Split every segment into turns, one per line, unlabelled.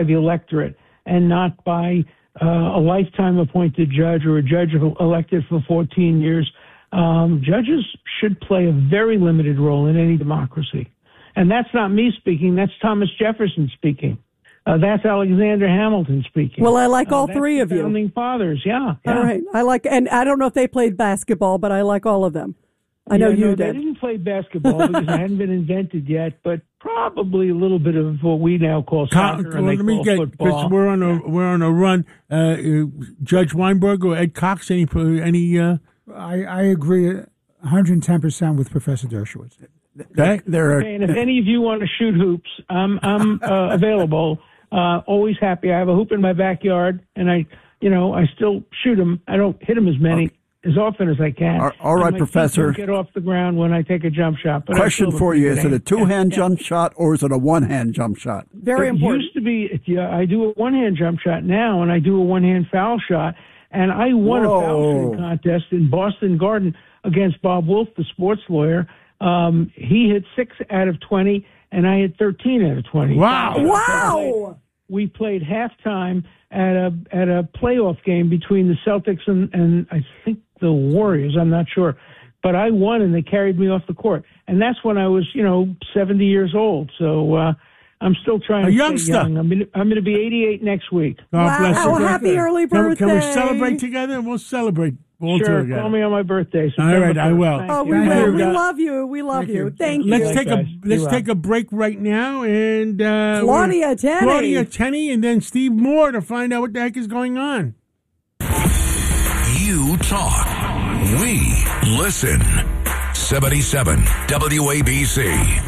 the electorate and not by a lifetime appointed judge or a judge elected for 14 years. Judges should play a very limited role in any democracy. And that's not me speaking. That's Thomas Jefferson speaking. That's Alexander Hamilton speaking.
Well, I like all three of you.
Founding fathers, yeah.
All right. And I don't know if they played basketball, but I like all of them. I know you did.
They didn't play basketball because it hadn't been invented yet, but probably a little bit of what we now call soccer and they call football.
We're on a run. Judge Weinberg or Ed Cox, any?
I agree 110% with Professor Dershowitz.
Okay.
And if any of you want to shoot hoops, I'm available. Always happy. I have a hoop in my backyard, and I still shoot them. I don't hit them as often as I can.
All right, Professor.
Get off the ground when I take a jump shot. But
question for you: is it a two-hand jump shot or is it a one-hand jump shot?
Very important.
It used to be. I do a one-hand jump shot now, and I do a one-hand foul shot. And I won a foul shooting contest in Boston Garden against Bob Wolf, the sports lawyer. He hit 6 out of 20, and I hit 13 out of 20.
Wow!
We played halftime at a playoff game between the Celtics and I think the Warriors. I'm not sure, but I won, and they carried me off the court. And that's when I was, 70 years old. So I'm still trying to stay young. I'm going to be 88 next week.
God bless you.
Oh, happy early birthday!
Can we celebrate together? We'll celebrate.
Sure, call me on my birthday.
All right, I will.
Oh, we will. We love you. We love you. Thank you.
Let's take a break right now, and
Claudia
Tenney, and then Steve Moore to find out what the heck is going on.
You talk, we listen. 77 WABC.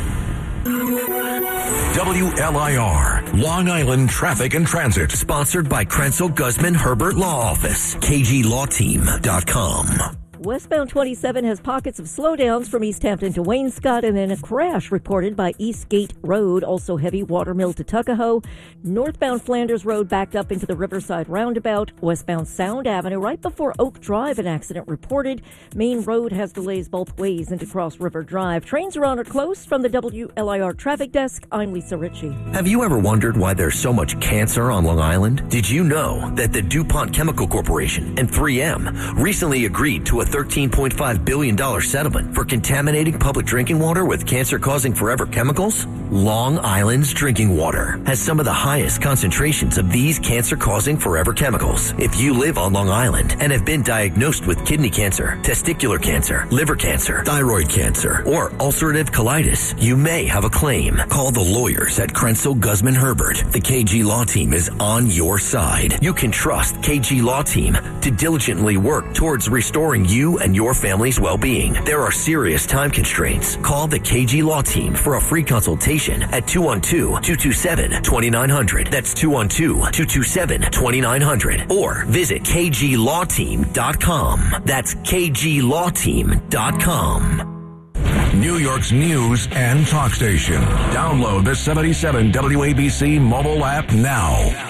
WLIR, Long Island Traffic and Transit.
Sponsored by Krenzel Guzman Herbert Law Office. KGLawTeam.com.
Westbound 27 has pockets of slowdowns from East Hampton to Waynescott, and then a crash reported by Eastgate Road, also heavy Watermill to Tuckahoe. Northbound Flanders Road backed up into the Riverside Roundabout. Westbound Sound Avenue right before Oak Drive, an accident reported. Main Road has delays both ways into Cross River Drive. Trains are on or close. From the WLIR Traffic Desk, I'm Lisa Ritchie.
Have you ever wondered why there's so much cancer on Long Island? Did you know that the DuPont Chemical Corporation and 3M recently agreed to a $13.5 billion settlement for contaminating public drinking water with cancer-causing forever chemicals? Long Island's drinking water has some of the highest concentrations of these cancer-causing forever chemicals. If you live on Long Island and have been diagnosed with kidney cancer, testicular cancer, liver cancer, thyroid cancer, or ulcerative colitis, you may have a claim. Call the lawyers at Krenzel Guzman Herbert. The KG Law Team is on your side. You can trust KG Law Team to diligently work towards restoring you and your family's well-being. There are serious time constraints. Call the KG Law Team for a free consultation at 212-227-2900. That's 212-227-2900. Or visit KGLawTeam.com. That's KGLawTeam.com.
New York's news and talk station. Download the 77 WABC mobile app now.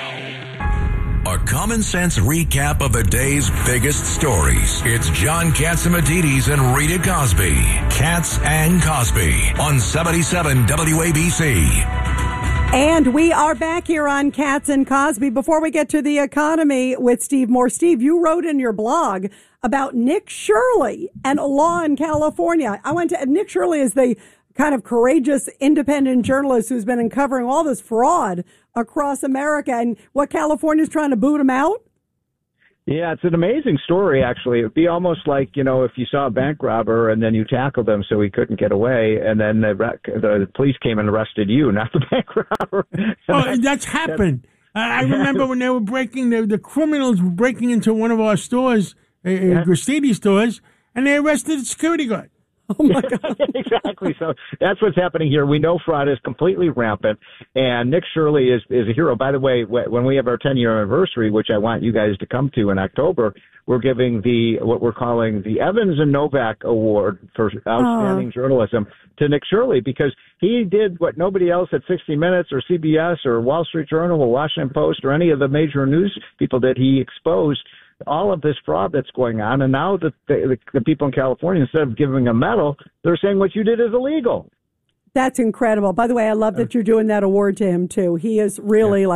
A common sense recap of the day's biggest stories. It's John Catsimatidis and Rita Cosby. Katz and Cosby on 77 WABC.
And we are back here on Katz and Cosby. Before we get to the economy with Steve Moore. Steve, you wrote in your blog about Nick Shirley and a law in California. Nick Shirley is the kind of courageous independent journalist who's been uncovering all this fraud across America, and what California's trying to boot him out?
Yeah, it's an amazing story, actually. It would be almost like, if you saw a bank robber and then you tackled him so he couldn't get away, and then the police came and arrested you, not the bank robber.
Oh, that's happened. I remember when they were the criminals were breaking into one of our stores, Gristini stores, and they arrested the security guard.
Oh, my God.
Exactly. So that's what's happening here. We know fraud is completely rampant, and Nick Shirley is a hero. By the way, when we have our 10-year anniversary, which I want you guys to come to in October, we're giving what we're calling the Evans and Novak Award for outstanding journalism to Nick Shirley, because he did what nobody else at 60 Minutes or CBS or Wall Street Journal or Washington Post or any of the major news people did. He exposed all of this fraud that's going on, and now the people in California, instead of giving a medal, they're saying what you did is illegal.
That's incredible. By the way, I love that you're doing that award to him, too. He is really